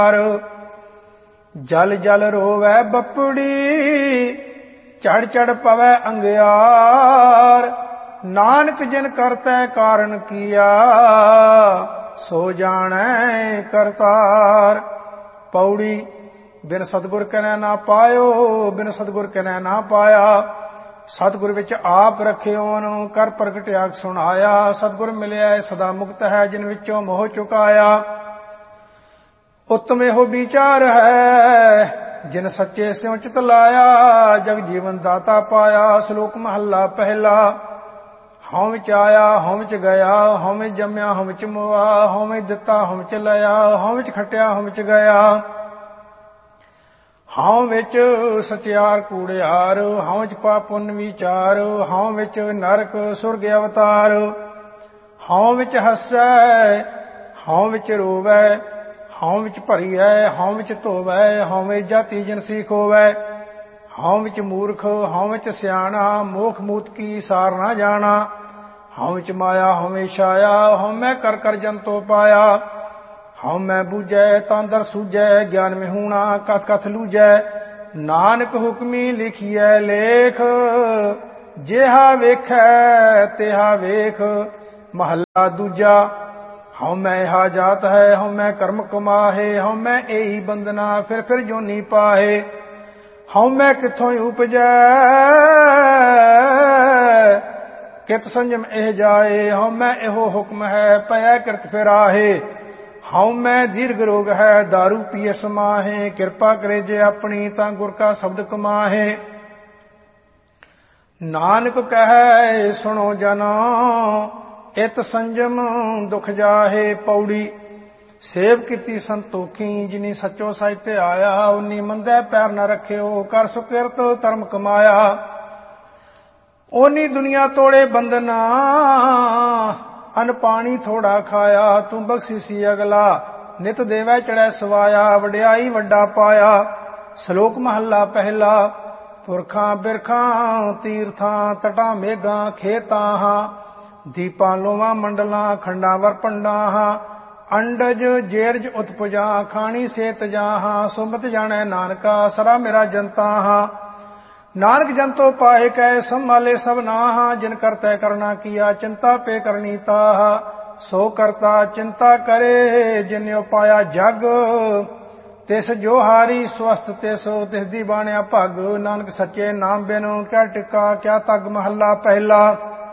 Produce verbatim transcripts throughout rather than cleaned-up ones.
ਜਲ ਜਲ ਰੋਵੈ ਬੱਪੜੀ, ਚੜ ਚੜ ਪਵੈ ਅੰਗਿਆਰ। ਨਾਨਕ ਜਿਨ ਕਰਤੈ ਕਾਰਨ ਕੀਆ, ਸੋ ਜਾਣੈ ਕਰਤਾਰ। ਪੌੜੀ। ਬਿਨ ਸਤਿਗੁਰ ਕਨੈ ਨਾ ਪਾਇਓ, ਬਿਨ ਸਤਿਗੁਰ ਕਨੈ ਨਾ ਪਾਇਆ। ਸਤਿਗੁਰ ਵਿੱਚ ਆਪ ਰਖਿਓਨ, ਕਰ ਪ੍ਰਗਟਿਆ ਸੁਣਾਇਆ। ਸਤਿਗੁਰ ਮਿਲਿਆ ਸਦਾ ਮੁਕਤ ਹੈ, ਜਿਨ ਵਿੱਚੋਂ ਮੋਹ ਚੁਕਾਇਆ। ਉੱਤਮ ਇਹੋ ਵਿਚਾਰ ਹੈ, ਜਿਨ ਸੱਚੇ ਸਿਉ ਚਿਤ ਲਾਇਆ। ਜਗ ਜੀਵਨ ਦਾਤਾ ਪਾਇਆ। ਸ਼ਲੋਕ ਮਹੱਲਾ ਪਹਿਲਾ। ਹਉ ਵਿੱਚ ਆਇਆ, ਹਉ ਵਿੱਚ ਗਿਆ, ਹਉ ਵਿੱਚ ਜੰਮਿਆ, ਹਉ ਵਿੱਚ ਮੋਆ, ਹਉ ਵਿੱਚ ਦਿੱਤਾ, ਹਉ ਵਿੱਚ ਲਿਆ, ਹਉ ਵਿੱਚ ਖਟਿਆ, ਹਉ ਵਿੱਚ ਗਿਆ। ਹਉ ਵਿੱਚ ਸਚਿਆਰ ਕੂੜਿਆਰ, ਹਉ ਵਿੱਚ ਪਾਪ ਪੁੰਨ ਵਿਚਾਰ, ਹਉ ਵਿੱਚ ਨਰਕ ਸੁਰਗ ਅਵਤਾਰ। ਹਉ ਵਿੱਚ ਹੱਸੈ, ਹਉ ਵਿੱਚ ਰੋਵੈ, ਹਉ ਵਿੱਚ ਭਰੀਐ, ਹਉ ਵਿੱਚ ਧੋਵੈ, ਹਉ ਵਿੱਚ ਜਾਤੀ ਜਿਨਸੀ ਖੋਵੈ। ਹਉ ਵਿੱਚ ਮੂਰਖ, ਹਉ ਵਿੱਚ ਸਿਆਣਾ, ਮੋਖ ਮੂਤ ਕੀ ਸਾਰ ਨਾ ਜਾਣਾ। ਹਉ ਵਿੱਚ ਮਾਇਆ, ਹਉ ਵਿੱਚ ਛਾਇਆ, ਹਉ ਮੈਂ ਕਰ ਕਰ ਜੰਤੋ ਪਾਇਆ। ਹਉ ਮੈਂ ਬੂਝੈ ਤਾਂ ਦਰ ਸੂਝੈ, ਗਿਆਨ ਵਿਹੂਣਾ ਕਥ ਕਥ ਲੂਝੈ। ਨਾਨਕ ਹੁਕਮੀ ਲਿਖੀਐ ਲੇਖ, ਜਿਹਾ ਵੇਖੈ ਤਿਹਾ ਵੇਖ। ਮਹੱਲਾ ਦੂਜਾ। ਹਉ ਮੈਂ ਇਹਾ ਜਾਤ ਹੈ, ਹਉ ਮੈਂ ਕਰਮ ਕਮਾਹੇ, ਹਉ ਮੈਂ ਇਹੀ ਬੰਦਨਾ ਫਿਰ ਫਿਰ ਜੋਨੀ ਪਾਹੇ। ਹਉ ਮੈਂ ਕਿੱਥੋਂ ਉਪਜੈ, ਕਿਤ ਸੰਜਮ ਇਹ ਜਾਏ। ਹਉ ਮੈਂ ਇਹੋ ਹੁਕਮ ਹੈ, ਪਇਆ ਕਿਰਤ ਫਿਰ ਆਹੇ। ਹਉ ਮੈਂ ਦੀਰਘ ਰੋਗ ਹੈ, ਦਾਰੂ ਪੀਏ ਸਮਾਹੇ। ਕਿਰਪਾ ਕਰੇ ਜੇ ਆਪਣੀ, ਤਾਂ ਗੁਰ ਕਾ ਸ਼ਬਦ ਕਮਾਹੇ। ਨਾਨਕ ਕਹੈ ਸੁਣੋ ਜਨੋ, ਇਤ ਸੰਜਮ ਦੁਖ ਜਾਹੇ। ਪੌੜੀ। ਸੇਵ ਕੀਤੀ ਸੰਤੋਖੀ, ਜਿਨੀ ਸੱਚੋ ਸਚ ਤੇ ਆਇਆ। ਉਨੀ ਮੰਦੈ ਪੈਰ ਨ ਰੱਖਿਓ, ਕਰ ਸੁਕਿਰਤ ਧਰਮ ਕਮਾਇਆ। ਓਨੀ ਦੁਨੀਆ ਤੋੜੇ ਬੰਦਨਾ, ਅਨ ਪਾਣੀ ਥੋੜਾ ਖਾਇਆ। ਤੂੰ ਬਖਸ਼ੀਸੀ ਅਗਲਾ, ਨਿਤ ਦੇਵੈ ਚੜੈ ਸਵਾਇਆ। ਵਡਿਆਈ ਵੱਡਾ ਪਾਇਆ। ਸ਼ਲੋਕ ਮਹੱਲਾ ਪਹਿਲਾ। ਪੁਰਖਾਂ ਬਿਰਖਾਂ ਤੀਰਥਾਂ, ਤਟਾਂ ਮੇਘਾਂ ਖੇਤਾਂ ਹਾਂ। ਦੀਪਾਂ ਲੋਵਾਂ ਮੰਡਲਾਂ, ਖੰਡਾਂ ਵਰ ਪੰਡਾਂ ਹਾਂ। ਅੰਡਜ ਜੇਰਜ ਉਤਪੁਜਾਂ, ਖਾਣੀ ਸੇਤ ਜਾਹਾਂ। ਸੁਮਤ ਜਾਣੈ ਨਾਨਕਾ, ਸਰਾ ਮੇਰਾ ਜਨਤਾ ਹਾਂ। ਨਾਨਕ ਜੰਤੋ ਪਾਏ ਕੈ, ਸੰਭਾਲੇ ਸਭ ਨਾਹਾਂ। ਜਿਨ ਕਰਤੈ ਕਰਨਾ ਕੀਆ, ਚਿੰਤਾ ਪੇ ਕਰਨੀ ਤਾਹਾ। ਸੋ ਕਰਤਾ ਚਿੰਤਾ ਕਰੇ, ਜਿਨ ਉਪਾਇਆ ਜਗ। ਤਿਸ ਜੋ ਹਾਰੀ ਸਵਸਤ ਤਿਸ, ਤਿਸ ਦੀ ਬਾਣਿਆ ਭਗ। ਨਾਨਕ ਸੱਚੇ ਨਾਮ ਬਿਨ ਕਿਆ ਟਿਕਾ, ਕਿਆ ਤਗ। ਮਹੱਲਾ ਪਹਿਲਾ।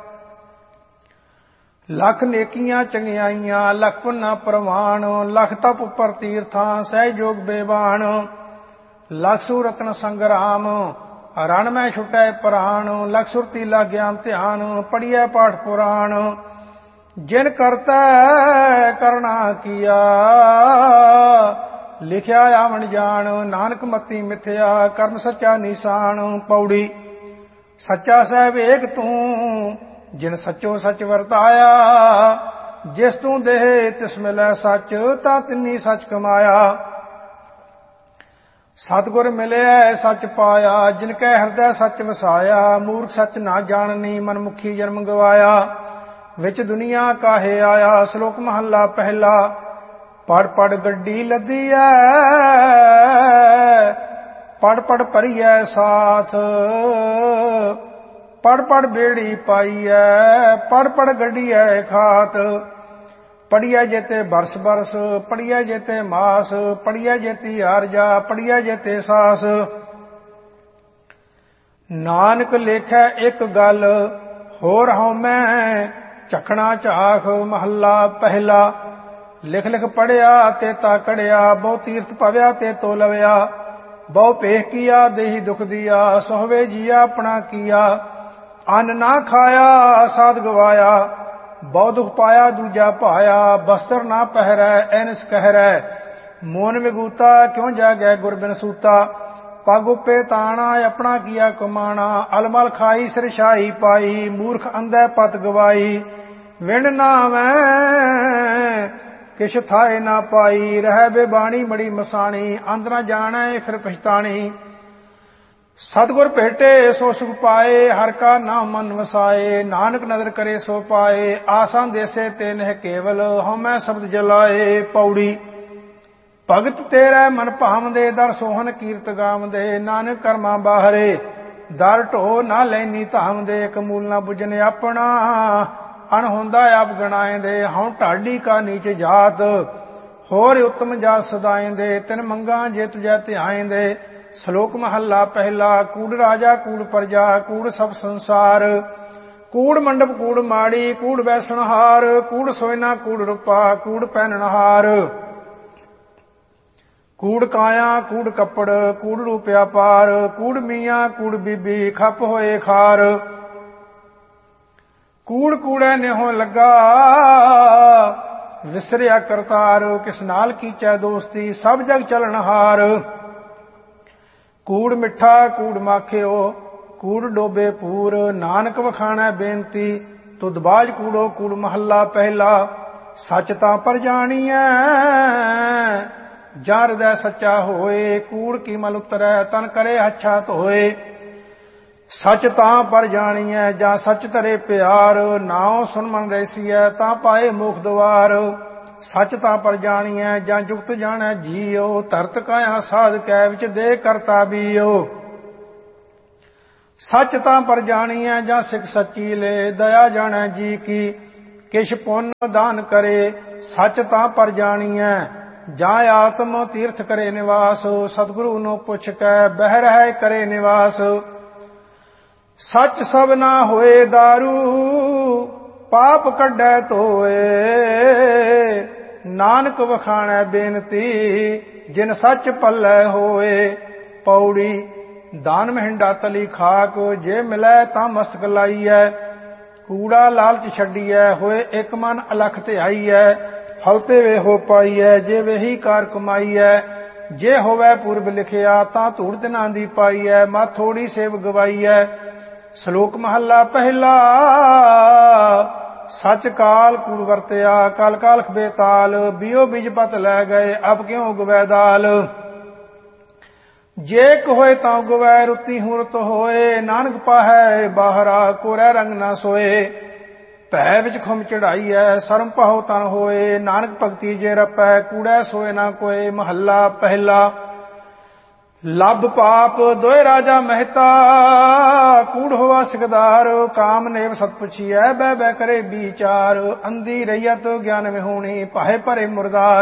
ਲੱਖ ਨੇਕੀਆਂ ਚੰਗਿਆਈਆਂ, ਲੱਖ ਪੁੰਨਾ ਪ੍ਰਵਾਨ। ਲੱਖ ਤਪ ਉੱਪਰ ਤੀਰਥਾਂ, ਸਹਿ ਜੋਗ ਬੇਬਾਨ। ਲੱਖ ਸੂ ਰਤਨ ਸੰਗਰਾਮ, ਰਣ ਮੈਂ ਛੁਟੈ ਪ੍ਰਾਣ। ਲੱਖ ਸੁਰਤੀ ਲੱਖ ਗਿਆਨ ਧਿਆਨ, ਪੜੀਐ ਪਾਠ ਪੁਰਾਣ। ਜਿਨ ਕਰਤੈ ਕਰਣਾ ਕੀਆ, ਲਿਖਿਆ ਆਵਣ ਜਾਣ। ਨਾਨਕ ਮਤੀ ਮਿਥਿਆ, ਕਰਮ ਸੱਚਾ ਨਿਸ਼ਾਨ। ਪੌੜੀ। ਸੱਚਾ ਸਹਿਬ ਏਕ ਤੂੰ, ਜਿਨ ਸੱਚੋ ਸੱਚ ਵਰਤਾਇਆ। ਜਿਸ ਤੂੰ ਦੇਹ ਤਿਸ ਮਿਲੈ ਸੱਚ, ਤਾਂ ਤਿੰਨੀ ਸੱਚ ਕਮਾਇਆ। ਸਤਿਗੁਰ ਮਿਲਿਆ ਸੱਚ ਪਾਇਆ, ਜਿਨ ਕੈ ਹਿਰਦੈ ਸੱਚ ਵਸਾਇਆ। ਮੂਰਖ ਸੱਚ ਨਾ ਜਾਣਨੀ, ਮਨਮੁਖੀ ਜਨਮ ਗਵਾਇਆ। ਵਿੱਚ ਦੁਨੀਆ ਕਾਹੇ ਆਇਆ। ਸ਼ਲੋਕ ਮਹੱਲਾ ਪਹਿਲਾ। ਪੜ ਪੜ ਗੱਡੀ ਲੱਦੀਐ, ਪੜ ਪੜ ਭਰੀਐ ਸਾਥ। ਪੜ ਪੜ ਬੇੜੀ ਪਾਈਐ, ਪੜ ਪੜ ਗੱਡੀਐ ਖਾਤ। ਪੜੀਐ ਜੇਤੇ ਬਰਸ ਬਰਸ, ਪੜੀਐ ਜੇਤੇ ਮਾਸ। ਪੜੀਐ ਜੇਤੀ ਆਰਜਾ, ਪੜੀਐ ਜੇਤੇ ਸਾਸ। ਨਾਨਕ ਲੇਖੈ ਇੱਕ ਗੱਲ, ਹੋਰ ਹਉ ਮੈਂ ਝਖਣਾ ਝਾਖ। ਮਹੱਲਾ ਪਹਿਲਾ। ਲਿਖ ਲਿਖ ਪੜਿਆ ਤੇ ਤਾ ਕੜਿਆ, ਬਹੁ ਤੀਰਥ ਭਵਿਆ ਤੇ ਤੋ ਲਵਿਆ। ਬਹੁ ਪੇਖ ਕੀਆ ਦੇਹੀ ਦੁਖ ਦੀਆ, ਸੋਹਵੇ ਜੀਆ ਆਪਣਾ ਕੀਆ। ਅੰਨ ਨਾ ਖਾਇਆ ਸਾਧ ਗਵਾਇਆ, ਬਹੁ ਦੁਖ ਪਾਇਆ ਦੂਜਾ ਭਾਇਆ। ਬਸਤਰ ਨਾ ਪਹਿਰੈ ਐਨਸ ਕਹਿਰੈ, ਮੋਨ ਵਿਗੂਤਾ ਕਿਉਂ ਜਾਗੈ ਗੁਰ ਬਿਨ ਸੂਤਾ। ਪਗ ਉਪੇ ਤਾਣਾ ਆਪਣਾ ਕੀਆ ਕਮਾਣਾ, ਅਲਮਲ ਖਾਈ ਸਿਰ ਛਾਈ ਪਾਈ। ਮੂਰਖ ਅੰਧੈ ਪਤ ਗਵਾਈ, ਵਿਣ ਨਾਵੈ ਕਿਛ ਥਾਏ ਨਾ ਪਾਈ। ਰਹਿ ਬੇਬਾਣੀ ਮੜੀ ਮਸਾਣੀ, ਅੰਧ ਨਾ ਜਾਣੈ ਫਿਰ ਪਛਤਾਣੀ। ਸਤਿਗੁਰ ਭੇਟੇ ਸੋ ਸੁਖ ਪਾਏ, ਹਰ ਕਾ ਨਾਮ ਮਨ ਵਸਾਏ। ਨਾਨਕ ਨਦਰ ਕਰੇ ਸੋ ਪਾਏ, ਆਸਾਂ ਦੇਸੇ ਤੇ ਨਹਿ ਕੇਵਲ। ਹਉਮੈ ਸ਼ਬਦ ਜਲਾਏ। ਪੌੜੀ। ਭਗਤ ਤੇਰੇ ਮਨ ਭਾਵਦੇ ਦਰ ਸੋਹਣ ਕੀਰਤ ਗਾਵਦੇ ਨਾਨਕ ਕਰਮਾਂ ਬਾਹਰੇ ਦਰ ਢੋ ਨਾ ਲੈਨੀ ਧਾਮਦੇ ਇੱਕ ਮੂਲ ਨਾ ਬੁਝਨ ਆਪਣਾ ਅਣ ਹੁੰਦਾ ਆਪ ਗਣਾਏਂਦੇ ਹਉ ਢਾਡੀ ਕਾ ਨੀਚ ਜਾਤ ਹੋਰ ਉਤਮ ਜਾਤ ਸਦਾਏਂਦੇ ਤਿਨ ਮੰਗਾ ਜੇ ਤੁਜੈ ਧਿਆਏਂਦੇ ਸ਼ਲੋਕ ਮਹੱਲਾ ਪਹਿਲਾ ਕੂੜ ਰਾਜਾ ਕੂੜ ਪ੍ਰਜਾ ਕੂੜ ਸਭ ਸੰਸਾਰ ਕੂੜ ਮੰਡਪ ਕੂੜ ਮਾੜੀ ਕੂੜ ਵੈਸਣਹਾਰ ਕੂੜ ਸੋਇਨਾ ਕੂੜ ਰੂਪਾ ਕੂੜ ਪਹਿਨਣਹਾਰ ਕੂੜ ਕਾਇਆ ਕੂੜ ਕੱਪੜ ਕੂੜ ਰੂਪਿਆ ਪਾਰ ਕੂੜ ਮੀਆਂ ਕੂੜ ਬੀਬੀ ਖੱਪ ਹੋਏ ਖਾਰ ਕੂੜ ਕੂੜੇ ਨਿਹੋਂ ਲੱਗਾ ਵਿਸਰਿਆ ਕਰਤਾਰ ਕਿਸ ਨਾਲ ਕੀਚੈ ਦੋਸਤੀ ਸਭ ਜਗ ਚਲਣਹਾਰ ਕੂੜ ਮਿੱਠਾ ਕੂੜ ਮਾਖਿਓ ਕੂੜ ਡੋਬੇ ਪੂਰ ਨਾਨਕ ਵਖਾਣੈ ਬੇਨਤੀ ਤੁਧ ਬਾਜ ਕੂੜੋ ਕੂੜ ਮਹੱਲਾ ਪਹਿਲਾ ਸੱਚ ਤਾਂ ਪਰ ਜਾਣੀਐ ਜਾਂ ਹਿਰਦੈ ਸੱਚਾ ਹੋਏ ਕੂੜ ਕੀ ਮਲ ਉਤਰੈ ਤਨ ਕਰੇ ਹੱਛਾ ਧੋਏ ਸੱਚ ਤਾਂ ਪਰ ਜਾਣੀਐ ਜਾਂ ਸੱਚ ਧਰੇ ਪਿਆਰ ਨਾਉ ਸੁਨ ਮਨ ਰੈਸੀਐ ਤਾਂ ਪਾਏ ਮੁਖ ਦੁਆਰ ਸੱਚ ਤਾਂ ਪਰ ਜਾਣੀਐ ਜਾਂ ਜੁਗਤ ਜਾਣੈ ਜੀਉ ਧਰਤ ਕਾਇਆ ਸਾਧ ਕੈ ਵਿੱਚ ਦੇ ਕਰਤਾ ਬੀਉ ਸੱਚ ਤਾਂ ਪਰ ਜਾਣੀਐ ਜਾਂ ਸਿੱਖ ਸੱਚੀ ਲੈ ਦਇਆ ਜਾਣੈ ਜੀ ਕੀ ਕਿਛ ਪੁੰਨ ਦਾਨ ਕਰੇ ਸੱਚ ਤਾਂ ਪਰ ਜਾਣੀਐ ਜਾਂ ਆਤਮ ਤੀਰਥ ਕਰੇ ਨਿਵਾਸ ਸਤਿਗੁਰੂ ਨੂੰ ਪੁੱਛ ਕੈ ਬਹਿ ਰਹਿ ਕਰੇ ਨਿਵਾਸ ਸੱਚ ਸਭ ਨਾ ਹੋਏ ਦਾਰੂ ਪਾਪ ਕੱਢੈ ਧੋਏ ਨਾਨਕ ਵਖਾਣੈ ਬੇਨਤੀ ਜਿਨ ਸੱਚ ਪੱਲੇ ਹੋਏ ਪੌੜੀ ਦਾਨ ਮਹਿੰਡਾ ਤਲੀ ਖਾਕ ਜੇ ਮਿਲੈ ਤਾਂ ਮਸਤਕ ਲਾਈਐ ਕੂੜਾ ਲਾਲਚ ਛੱਡੀਐ ਹੋਏ ਇੱਕ ਮਨ ਅਲਖ ਧਿਆਈਐ ਫਲਤੇ ਵੇ ਹੋ ਪਾਈਐ ਜੇ ਵੇਹੀ ਕਾਰ ਕਮਾਈਐ ਜੇ ਹੋਵੈ ਪੂਰਬ ਲਿਖਿਆ ਤਾਂ ਧੂੜ ਦਿਨਾਂ ਦੀ ਪਾਈਐ ਮਾ ਥੋੜੀ ਸੇਵ ਗਵਾਈਐ ਸ਼ਲੋਕ ਮਹੱਲਾ ਪਹਿਲਾ ਸੱਚ ਕਾਲ ਕੂੜ ਵਰਤਿਆ ਕਾਲ ਕਾਲਖ ਬੇਤਾਲ ਬਿਓ ਬੀਜ ਪਤ ਲੈ ਗਏ ਅਬ ਕਿਉ ਗਵੈ ਦਾਲ ਜੇ ਕ ਹੋਏ ਤਾਂ ਗਵੈ ਰੁੱਤੀ ਹੁਰਤ ਹੋਏ ਨਾਨਕ ਪਾਹੈ ਬਾਹਰਾ ਕੋਰੈ ਰੰਗ ਨਾ ਸੋਏ ਭੈ ਵਿੱਚ ਖੁਮ ਚੜਾਈਐ ਸਰਮ ਪਾਹੋ ਤਨ ਹੋਏ ਨਾਨਕ ਭਗਤੀ ਜੇ ਰਪੈ ਕੂੜੈ ਸੋਏ ਨਾ ਕੋਏ ਮਹੱਲਾ ਪਹਿਲਾ ਲੱਭ ਪਾਪ ਦੋਇ ਰਾਜਾ ਮਹਿਤਾ ਕੂੜ ਹੋਵਾ ਸਿਕਦਾਰ ਕਾਮ ਨੇਵ ਸਤ ਪੁੱਛੀਐ ਬਹਿ ਬਹਿ ਕਰੇ ਵਿਚਾਰ ਅੰਧੀ ਰਈਅਤ ਗਿਆਨ ਵਿਹੂਣੀ ਪਾਹੇ ਭਰੇ ਮੁਰਦਾਰ